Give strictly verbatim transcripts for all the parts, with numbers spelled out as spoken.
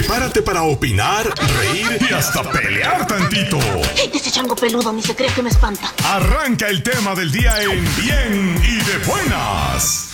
prepárate para opinar, reír y hasta pelear tantito. Ese chango peludo ni se cree que me espanta. Arranca el tema del día en Bien y de Buenas.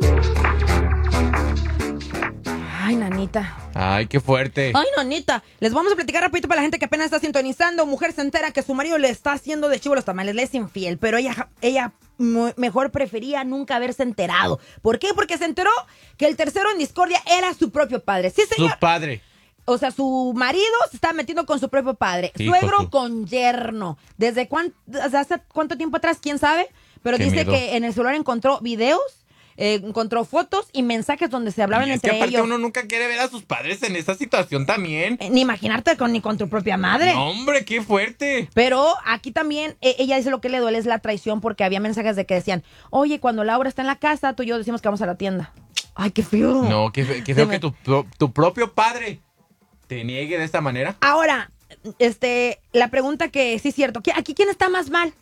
Ay, nanita. Ay, qué fuerte. Ay, nanita. Les vamos a platicar rapidito para la gente que apenas está sintonizando. Mujer se entera que su marido le está haciendo de chivo los tamales, le es infiel, pero ella, ella mejor prefería nunca haberse enterado. ¿Por qué? Porque se enteró que el tercero en discordia era su propio padre. Sí, señor. Su padre. O sea, su marido se estaba metiendo con su propio padre. Hijo Suegro tú. con yerno. ¿Desde cuánto, hace cuánto tiempo atrás? ¿Quién sabe? Pero Qué dice miedo. que en el celular encontró videos, eh, encontró fotos y mensajes donde se hablaban Y es entre que aparte ellos. uno nunca quiere ver a sus padres en esa situación también. Eh, ni imaginarte con, ni con tu propia madre. No, hombre, qué fuerte. Pero aquí también eh, ella dice lo que le duele es la traición porque había mensajes de que decían, oye, cuando Laura está en la casa, tú y yo decimos que vamos a la tienda. Ay, qué feo. No, qué, fe- qué feo Se me- que tu, pro- tu propio padre te niegue de esta manera. Ahora, este, la pregunta que sí es cierto, ¿qui- ¿aquí quién está más mal?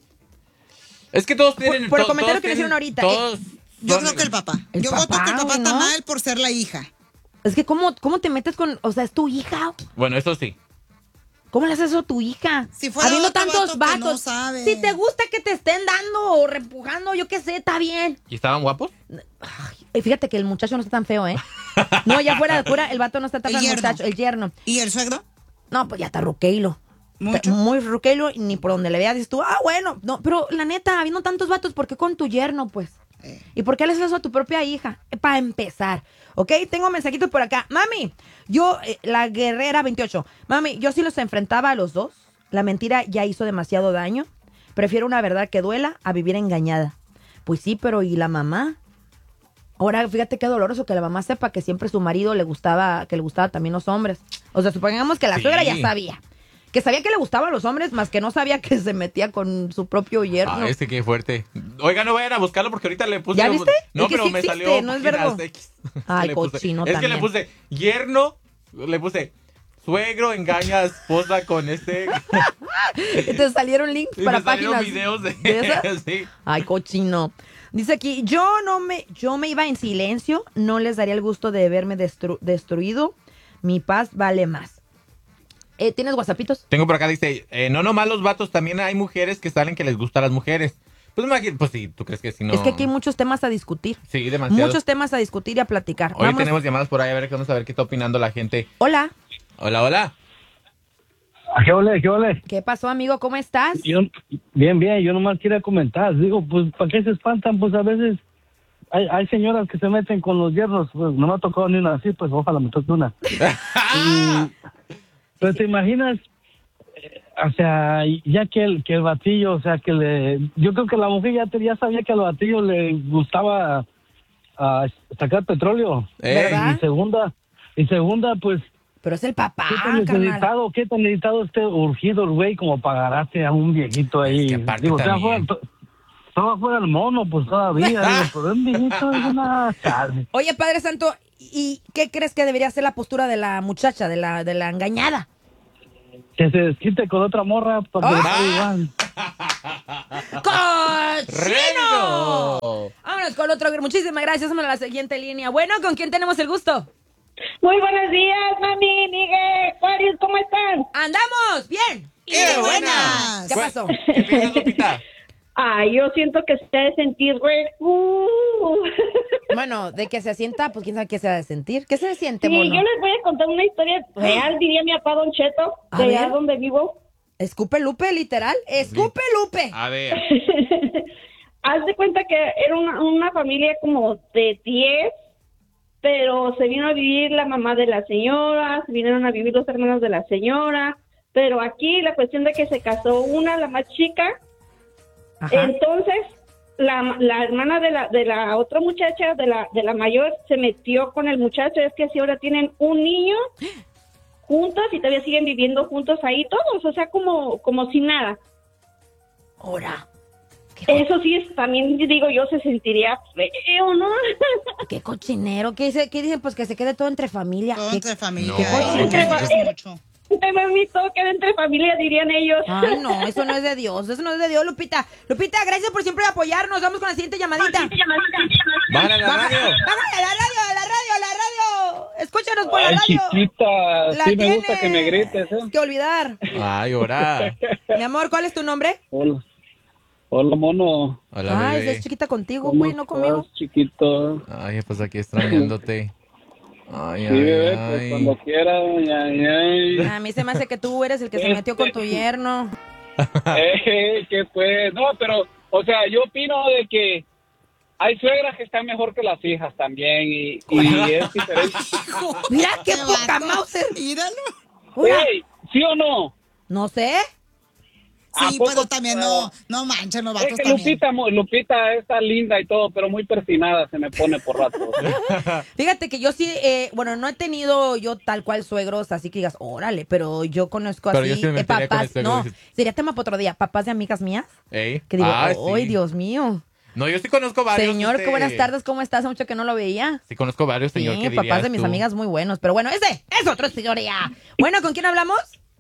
Es que todos tienen... por el to- comentario todos que le hicieron tienen- ahorita, Todos Yo son- creo que el papá. El Yo papá, voto que el papá güey, está ¿no? mal por ser la hija. Es que ¿cómo, cómo te metes con, o sea, es tu hija? Bueno, eso sí. ¿Cómo le haces eso a tu hija? Si fuera Habiendo otro tantos vato, pues, vatos. no sabe. Si te gusta que te estén dando o repujando, yo qué sé, está bien. ¿Y estaban guapos? Y fíjate que el muchacho no está tan feo, ¿eh? No, ya fuera de cura, el vato no está tan El feo, el yerno. muchacho, el yerno. ¿Y el suegro? No, pues ya está ruqueilo. ¿Mucho? Está Muy ruqueilo, y ni por donde le veas dices tú, ah, bueno. No, pero la neta, habiendo tantos vatos, ¿por qué con tu yerno, pues? Eh. ¿Y por qué le haces eso a tu propia hija? Eh, Para empezar, ¿ok? Tengo mensajitos por acá. Mami, yo, eh, la guerrera veintiocho. Mami, yo sí los enfrentaba a los dos. La mentira ya hizo demasiado daño. Prefiero una verdad que duela a vivir engañada. Pues sí, pero ¿y la mamá? Ahora, fíjate qué doloroso que la mamá sepa que siempre su marido le gustaba, que le gustaba también los hombres. O sea, supongamos que la Sí. suegra ya sabía. Que sabía que le gustaban los hombres, más que no sabía que se metía con su propio yerno. Ah, este qué fuerte. Oiga, no vayan a buscarlo porque ahorita le puse... ¿Ya viste? No, Es que pero sí me existe, salió no es páginas verbo. X. Ay, Le puse- cochino Es que le también. puse yerno, le puse suegro engaña a esposa con este... Y te salieron links Y para me salieron páginas videos de, de esas. sí. Ay, cochino. Dice aquí, yo no me, yo me iba en silencio, no les daría el gusto de verme destru- destruido. Mi paz vale más. Eh, ¿Tienes whatsappitos? Tengo por acá, dice, eh, no nomás los vatos, también hay mujeres que salen que les gustan las mujeres. Pues imagínate, pues sí, ¿tú crees que si no? Es que aquí hay muchos temas a discutir. Sí, demasiado. Muchos temas a discutir y a platicar. Hoy Vamos. tenemos llamadas por ahí, a ver, vamos a ver qué está opinando la gente. Hola, Hola, hola. ¿Qué ole, qué ole? ¿qué pasó, amigo? ¿Cómo estás? Yo, bien, bien, yo nomás quería comentar. Digo, pues, ¿para qué se espantan? Pues a veces hay, hay señoras que se meten con los yernos. Pues no me ha tocado ni una así, pues ojalá me toque una. Y, pero te imaginas, eh, o sea, ya que el, que el batillo, o sea, que le... Yo creo que la mujer ya, te- ya sabía que al batillo le gustaba ah, sacar petróleo. Eh, ¿Verdad? Y segunda, y segunda, pues... Pero es el papá, ¿Qué tan carnal. necesitado, qué tan necesitado esté urgido el güey como para agarrarse a un viejito ahí? Es que aparte Digo, estaba también. fuera, to- estaba fuera el mono, pues todavía, digo, pero un viejito es una chale. Oye, Padre Santo, ¿y qué crees que debería ser la postura de la muchacha, de la, de la engañada? Que se desquite con otra morra para que le ¡Ah! quede igual. ¡Cochino! ¡Reno! Vámonos con otro. Muchísimas gracias. Vamos a la siguiente línea. Bueno, ¿con quién tenemos el gusto? Muy buenos días, mami, Miguel, Aquarius, ¿cómo están? ¡Andamos! ¡Bien! ¡Y de buenas! ¿Qué pasó? ¿Qué piensas, Lupita? Ay, yo siento que se ha de sentir re... Uh. Bueno, de que se sienta, pues quién sabe qué se ha de sentir. ¿Qué se siente, Sí, mono? yo les voy a contar una historia real, diría mi papá Don Cheto, A de ver. allá donde vivo. Escupe Lupe, literal. Escupe Lupe. A ver. Haz de cuenta que era una, una familia como de diez, pero se vino a vivir la mamá de la señora, se vinieron a vivir los hermanos de la señora, pero aquí la cuestión de que se casó una, la más chica. Ajá. Entonces, la, la hermana de la de la otra muchacha, de la de la mayor, se metió con el muchacho. Es que si ahora tienen un niño juntos y todavía siguen viviendo juntos ahí todos, o sea, como como si nada. Ahora. Eso sí, es, también digo yo, se sentiría feo, ¿no? Qué cochinero. ¿Qué dice? ¿Qué dice? Pues que se quede todo entre familia. Todo ¿Qué- entre familia. No. Ay, Entre me gusta familia. mucho. Te mami, todo queda entre familia, dirían ellos. Ay, no, eso no es de Dios. Eso no es de Dios, Lupita. Lupita, gracias por siempre apoyarnos. Vamos con la siguiente llamadita. Bájale a la Baja- radio. Bájale la radio, la radio, la radio. Escúchanos por la Ay, radio. chiquita, La sí me gusta tienes que me grites, ¿eh? que olvidar. Ay, ahora. Mi amor, ¿cuál es tu nombre? Hola. Hola, mono. Hola, Ay, bebé. es chiquita contigo, ¿Cómo güey, no conmigo. estás, chiquito? Ay, pues aquí extrañándote. Ay, Sí, ay, bebé, ay. pues cuando quiera. Ay, ay, ay. A mí se me hace que tú eres el que se metió con tu yerno. Eh, que pues, no, pero, o sea, yo opino de que hay suegras que están mejor que las hijas también y, y es diferente. Mira qué Qué poca vato. Mauser. Míralo. Mira, Ey, ¿sí o no? no sé. ¿A Sí, poco pero también no, no manchen los vatos Es que también. Lupita, mu- Lupita está linda y todo, pero muy persinada se me pone por rato. Fíjate que yo sí, eh, bueno, no he tenido yo tal cual suegros, así que digas, órale, pero yo conozco Pero así yo sí me eh, metería con el papás, suegro, no, dices. sería tema para otro día, papás de amigas mías, Ey. que digo, Ah, ¡ay, sí. Dios mío! No, yo sí conozco varios. Señor, este, qué buenas tardes, ¿cómo estás? Hace mucho que no lo veía. Sí, conozco varios, señor. Sí, ¿qué papás dirías de mis tú? amigas muy buenos, pero bueno, ese es otra historia. Bueno, ¿con quién hablamos?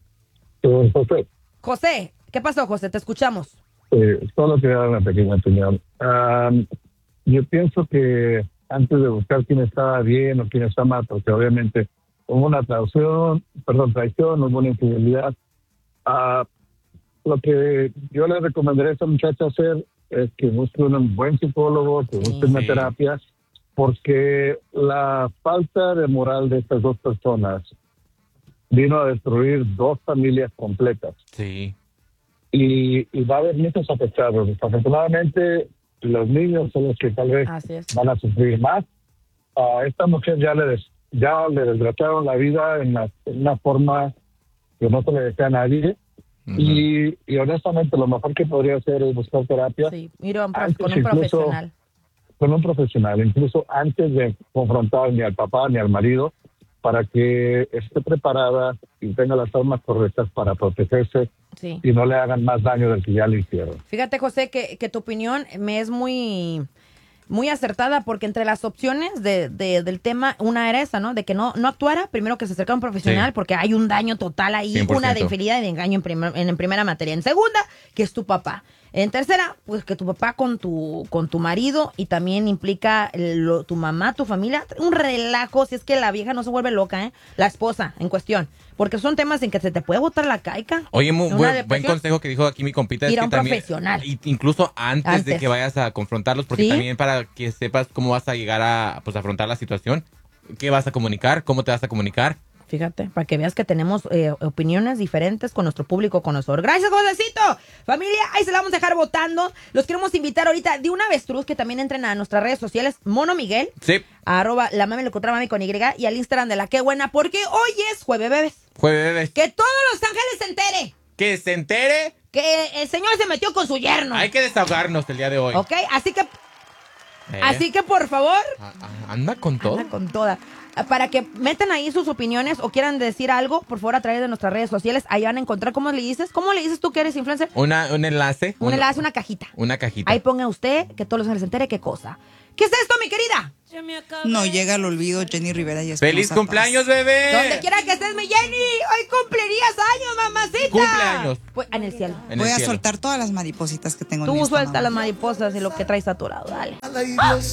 José, José, ¿qué pasó, José? Te escuchamos. eh, solo quería dar una pequeña opinión. Am, yo pienso que antes de buscar quién está bien o quién está mal, porque obviamente hubo una traición, perdón, traición, hubo una infidelidad, ah, lo que yo le recomendaría a esta muchacha hacer es que busque un buen psicólogo, que busque una Sí. terapia, porque la falta de moral de estas dos personas vino a destruir dos familias completas. Sí. Y, y va a haber muchos afectados. Desafortunadamente, los niños son los que tal vez Así es. van a sufrir más. A esta mujer ya le, des- ya le desgraciaron la vida en, la- en una forma que no se le desea a nadie. Ujú. y, y honestamente, lo mejor que podría hacer es buscar terapia Sí, mira, un prof- Antes con un incluso- profesional. con un profesional, incluso antes de confrontar ni al papá ni al marido, para que esté preparada y tenga las armas correctas para protegerse Sí. y no le hagan más daño del que ya le hicieron. Fíjate, José, que, que tu opinión me es muy, muy acertada porque entre las opciones de, de- del tema, una era esa, ¿no? De que no, no actuara, primero que se acercara a un profesional Sí. porque hay un daño total ahí, cien por una de ciento. infidelidad y de engaño en, primer- en, en primera materia. En segunda, que es tu papá. En tercera, pues que tu papá con tu con tu marido y también implica lo- tu mamá, tu familia, un relajo, si es que la vieja no se vuelve loca, ¿eh? La esposa en cuestión. Porque son temas en que se te puede botar la caica. Oye, muy Una buen, buen depresión. consejo que dijo aquí mi compita. Es Ir a que un también, profesional. y- incluso antes, de Antes. que vayas a confrontarlos, porque ¿Sí? también para que sepas cómo vas a llegar a, pues, afrontar la situación, qué vas a comunicar, cómo te vas a comunicar. Fíjate, para que veas que tenemos eh, opiniones diferentes con nuestro público conocedor. Gracias, Josecito. Familia, ahí se la vamos a dejar votando. Los queremos invitar ahorita de una avestruz que también entren a nuestras redes sociales, Mono Miguel, Sí, a arroba la mami locutora mami con Y y al Instagram de la Qué Buena, porque hoy es Jueves Bebes. jueves, bebés. Que todos los ángeles se entere Que se entere. que el señor se metió con su yerno. Hay que desahogarnos el día de hoy. ¿Ok? Así que, Eh, así que por favor, a- a- Anda con todo. anda con toda. Para que metan ahí sus opiniones o quieran decir algo, por favor, a través de nuestras redes sociales. Ahí van a encontrar, ¿cómo le dices? ¿Cómo le dices tú que eres influencer? Una, un enlace. Un una- enlace, una cajita. Una cajita. Ahí ponga usted que todos los ángeles se entere qué cosa. ¿Qué es esto, mi querida? No llega al olvido Jenny Rivera y Espinosa ¡Feliz Paz. cumpleaños, bebé! Donde quiera que estés, mi Jenny. Hoy cumplirías años, mamacita. Cumpleaños. Pues, en el cielo. En el Voy a cielo. soltar todas las maripositas que tengo en mi Tú estómago. suelta las mariposas y lo que traes atorado. Dale.